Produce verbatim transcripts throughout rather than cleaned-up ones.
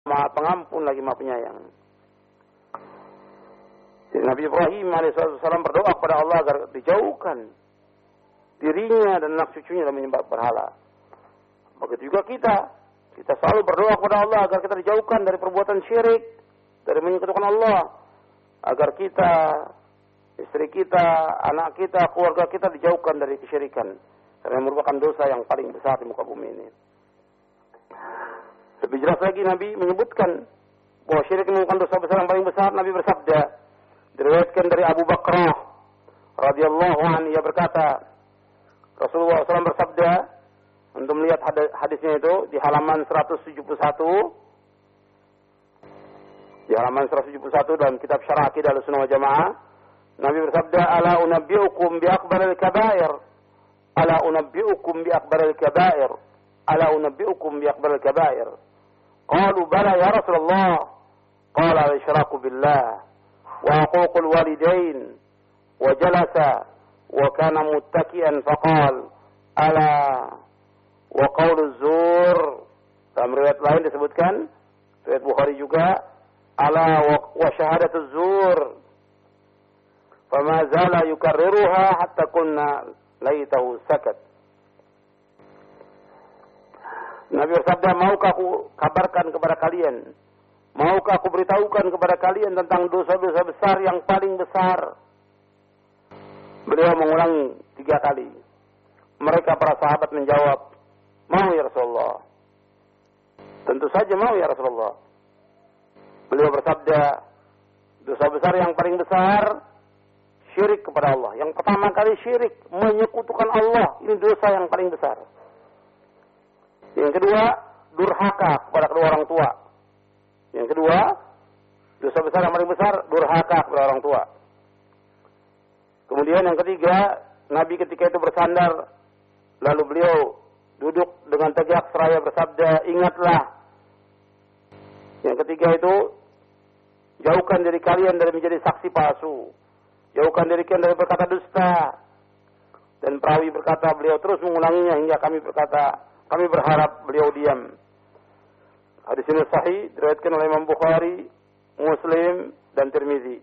Maha Pengampun lagi Maha Penyayang. Jadi Nabi Ibrahim alaihissalam berdoa kepada Allah agar dijauhkan dirinya dan anak cucunya dari menyembah berhala. Begitu juga kita. Kita selalu berdoa kepada Allah agar kita dijauhkan dari perbuatan syirik, dari menyekutukan Allah. Agar kita, istri kita, anak kita, keluarga kita dijauhkan dari kesyirikan. Karena merupakan dosa yang paling besar di muka bumi ini. Lebih jelas lagi Nabi menyebutkan bahwa syirik merupakan dosa besar yang paling besar. Nabi bersabda, diriwayatkan dari Abu Bakrah radhiyallahu anhu, ia berkata, Rasulullah shallallahu alaihi wasallam bersabda, untuk melihat hadisnya itu di halaman seratus tujuh puluh satu, di halaman seratus tujuh puluh satu dalam kitab Syarah Aqidah Ahlussunnah wal Jamaah, Nabi bersabda, ala unabbiukum bi akbaril kabair, ala unabbiukum bi akbaril kabair, ala unabbiukum bi akbaril kabair. Qalu bala ya Rasulullah. Qala al-isyraku billah wa uququl walidain, wa jalasa wa kana muttaki'an faqal ala wa qauluz zur. Dalam riwayat lain disebutkan, riwayat Bukhari juga, ala wa syahadatuz zur. Fama zala yukarriruha hatta kunna laitahu sakat. Nabi bersabda, maukah aku kabarkan kepada kalian, maukah aku beritahukan kepada kalian tentang dosa-dosa besar yang paling besar? Beliau mengulangi tiga kali. Mereka para sahabat menjawab, mau ya Rasulullah. Tentu saja mau ya Rasulullah. Beliau bersabda, dosa besar yang paling besar, syirik kepada Allah. Yang pertama kali syirik, menyekutukan Allah. Ini dosa yang paling besar. Yang kedua, durhaka kepada kedua orang tua. Yang kedua, dosa besar yang paling besar, durhaka kepada orang tua. Kemudian yang ketiga, Nabi ketika itu bersandar, lalu beliau duduk dengan tegak seraya bersabda, ingatlah. Yang ketiga itu, jauhkan diri kalian dari menjadi saksi palsu. Jauhkan diri kalian dari berkata dusta. Dan perawi berkata, beliau terus mengulanginya hingga kami berkata, kami berharap beliau diam. Hadis ini sahih, diriwayatkan oleh Imam Bukhari, Muslim, dan Tirmizi.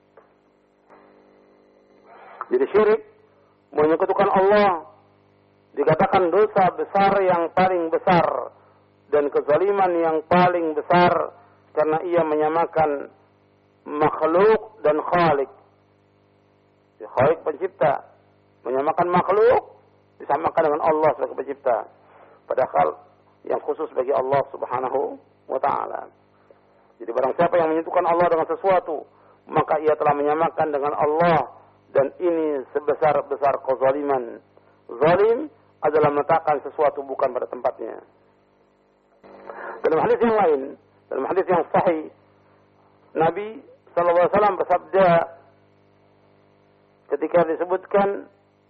Jadi syirik, menyekutukan Allah, dikatakan dosa besar yang paling besar, dan kezaliman yang paling besar, karena ia menyamakan makhluk dan khalik. Khalik pencipta, menyamakan makhluk, disamakan dengan Allah sebagai pencipta. Padahal yang khusus bagi Allah subhanahu wa ta'ala. Jadi barang siapa yang menyatukan Allah dengan sesuatu, maka ia telah menyamakan dengan Allah. Dan ini sebesar-besar kezaliman. Zalim adalah meletakkan sesuatu bukan pada tempatnya. Dalam hadis yang lain, dalam hadis yang sahih, Nabi sallallahu alaihi wasallam bersabda ketika disebutkan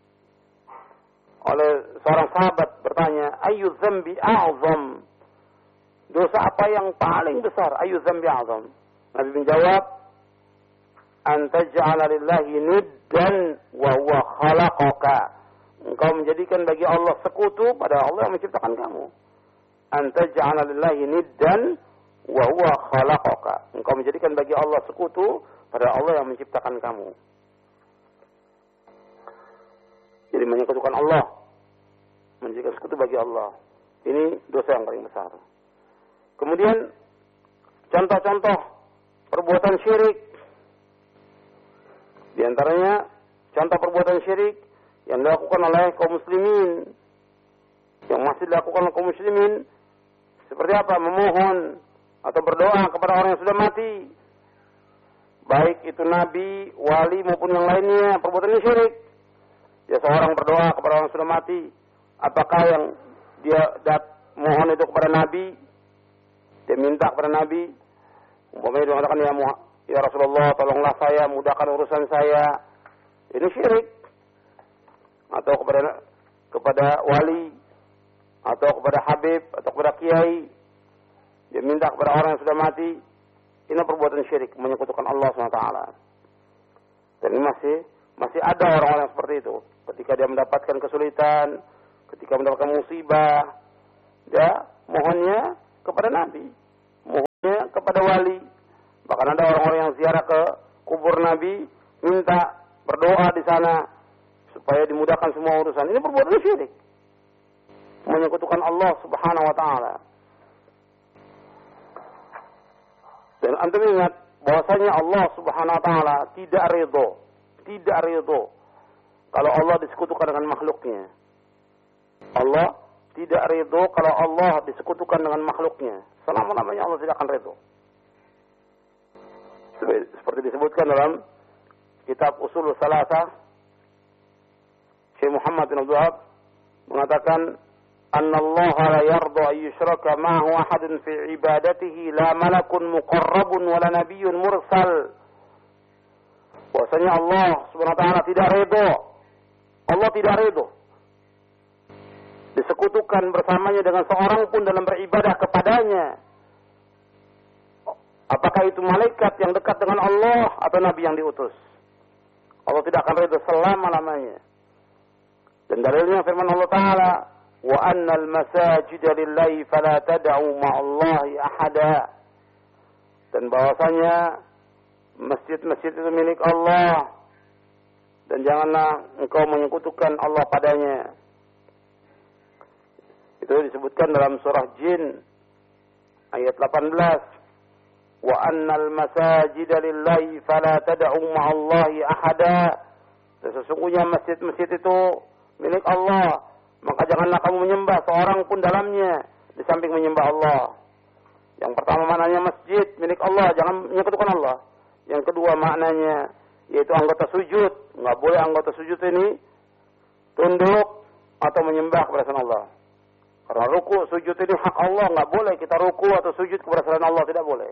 oleh seorang sahabat bertanya, ayu dzambi a'zam? Dosa apa yang paling besar? Ayu dzambi a'zam? Nabi menjawab, an taj'ala lillahi niddan wa huwa khalaqaka. Engkau menjadikan bagi Allah sekutu pada Allah yang menciptakan kamu. An taj'ala lillahi niddan wa huwa khalaqaka. Engkau menjadikan bagi Allah sekutu pada Allah yang menciptakan kamu. Jadi menyekutukan Allah, menjadikan sekutu bagi Allah. Ini dosa yang paling besar. Kemudian contoh-contoh perbuatan syirik. Di antaranya contoh perbuatan syirik yang dilakukan oleh kaum muslimin, yang masih dilakukan oleh kaum muslimin, seperti apa? Memohon atau berdoa kepada orang yang sudah mati. Baik itu nabi, wali maupun yang lainnya, perbuatan ini syirik. Ya, seorang berdoa kepada orang yang sudah mati, apakah yang dia dat mohon itu kepada nabi, dia minta kepada nabi, umpamanya dia mengatakan, ya, ya Rasulullah, tolonglah saya, mudahkan urusan saya, ini syirik. Atau kepada kepada wali, atau kepada habib, atau kepada kiai, dia minta kepada orang yang sudah mati, ini perbuatan syirik, menyekutukan Allah subhanahu wa taala. Dan ini masih masih ada orang-orang seperti itu. Ketika dia mendapatkan kesulitan, ketika mendapatkan musibah, dia mohonnya kepada Nabi, mohon kepada wali. Bahkan ada orang-orang yang ziarah ke kubur Nabi, minta berdoa di sana supaya dimudahkan semua urusan. Ini perbuatan syirik, menyekutukan Allah Subhanahu wa taala. Dan antum ingat bahwasanya Allah Subhanahu wa taala tidak ridho, tidak ridho kalau Allah disekutukan dengan makhluknya. Allah tidak ridho kalau Allah disekutukan dengan makhluknya. Selama-lamanya Allah tidak akan ridho. Seperti disebutkan dalam kitab Ushulus Salasah, Syekh Muhammad bin Abdul Wahab mengatakan, "Annallaha la yarda an yushraka ma'ahu ahadun fi ibadatihi la malakun muqarrabun wa la nabiyyun mursal." Bahwasanya Allah Subhanahu wa taala tidak ridho. Allah tidak ridho disekutukan bersamanya dengan seorang pun dalam beribadah kepadanya. Apakah itu malaikat yang dekat dengan Allah atau nabi yang diutus. Allah tidak akan ridho selama-lamanya. Dan dalilnya firman Allah Ta'ala, wa annal masajida lillahi fala tad'u ma'allahi ahada. Dan bahwasanya masjid-masjid itu milik Allah dan janganlah engkau menyekutukan Allah padanya. Itu disebutkan dalam surah Jin ayat delapan belas. Wa annal masajida lillahi fala tad'u ma'allahi ahada. Dan sesungguhnya masjid-masjid itu milik Allah, maka janganlah kamu menyembah seorang pun dalamnya di samping menyembah Allah. Yang pertama maknanya masjid milik Allah, jangan menyekutukan Allah. Yang kedua maknanya yaitu anggota sujud, enggak boleh anggota sujud ini tunduk atau menyembah kepada selain Allah. Karena ruku sujud ini hak Allah, enggak boleh kita ruku atau sujud kepada selain Allah, tidak boleh.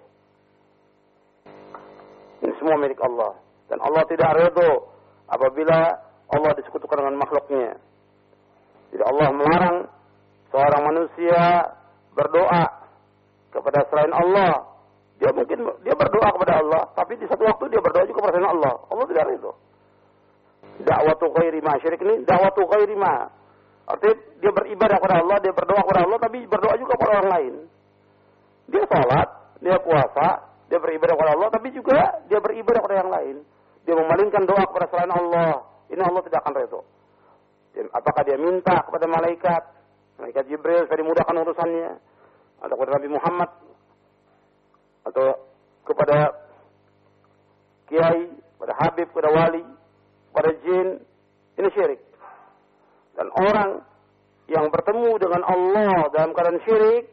Ini semua milik Allah dan Allah tidak ridho apabila Allah disekutukan dengan makhluknya. Jadi Allah melarang seorang manusia berdoa kepada selain Allah. Dia mungkin dia berdoa kepada Allah, tapi di satu waktu dia berdoa juga kepada selain Allah. Allah tidak ridho. Da'watu ghairi ma syirik ini, da'watu ghairi ma. Artinya dia beribadah kepada Allah, dia berdoa kepada Allah, tapi berdoa juga kepada orang lain. Dia salat, dia puasa, dia beribadah kepada Allah, tapi juga dia beribadah kepada yang lain. Dia memalingkan doa kepada selain Allah. Ini Allah tidak akan ridho. Apakah dia minta kepada malaikat, malaikat Jibril supaya dimudahkan urusannya, atau kepada Nabi Muhammad, atau kepada kiai, kepada habib, kepada wali, kepada jin, ini syirik. Dan orang yang bertemu dengan Allah dalam keadaan syirik,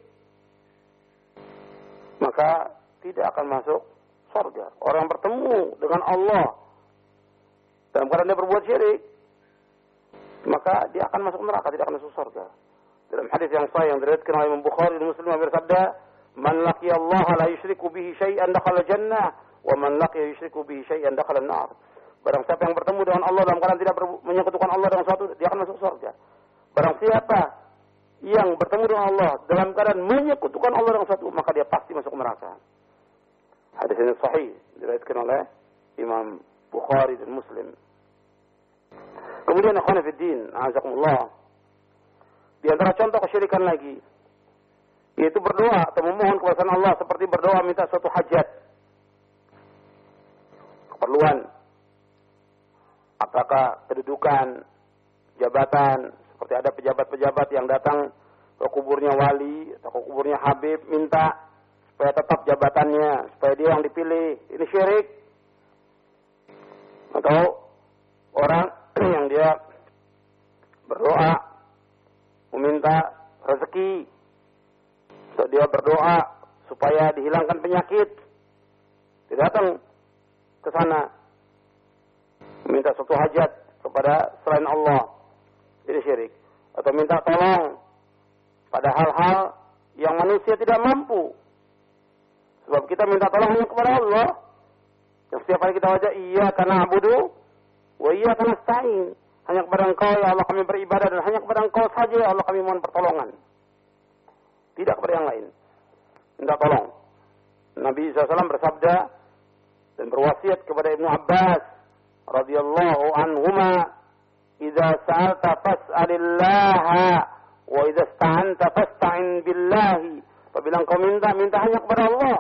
maka tidak akan masuk surga. Orang yang bertemu dengan Allah dalam keadaan dia berbuat syirik, maka dia akan masuk neraka, tidak akan masuk surga. Dalam hadis yang sahih yang diriwayatkan oleh Imam Bukhari dan Muslim bersabda, "Man laqiya Allah la yusyriku bihi syai'an dakhala jannah, wa man laqiya yusyriku bihi syai'an dakhala an-nar." Barang siapa yang bertemu dengan Allah dalam keadaan tidak menyekutukan Allah dengan sesuatu, dia akan masuk surga. Barang siapa yang bertemu dengan Allah dalam keadaan menyekutukan Allah dengan sesuatu, maka dia pasti masuk neraka. Hadis ini sahih diriwayatkan oleh Imam Bukhari dan Muslim. Kemudian ikhwan fillah, a'azakumullah. Di antara contoh kesyirikan lagi, yaitu berdoa atau memohon kepada Allah seperti berdoa minta suatu hajat, keperluan, apakah kedudukan, jabatan, seperti ada pejabat-pejabat yang datang ke kuburnya wali atau ke kuburnya habib minta supaya tetap jabatannya, supaya dia yang dipilih. Ini syirik. Atau orang yang dia berdoa meminta rezeki, so dia berdoa supaya dihilangkan penyakit, dia datang ke sana meminta suatu hajat kepada selain Allah, ini syirik. Atau minta tolong pada hal-hal yang manusia tidak mampu, sebab kita minta tolong hanya kepada Allah yang setiap hari kita baca iyyaka na'budu wa iyyaka nasta'in. Hanya kepada Engkau ya Allah kami beribadah, dan hanya kepada Engkau saja ya Allah kami mohon pertolongan, tidak kepada yang lain. Minta tolong. Nabi shallallahu alaihi wasallam bersabda dan berwasiat kepada Ibnu Abbas radhiyallahu anhuma, "Idza sa'alta fas'alillaha wa idza ista'anta fasta'in billahi." Apabila engkau minta, minta hanya kepada Allah.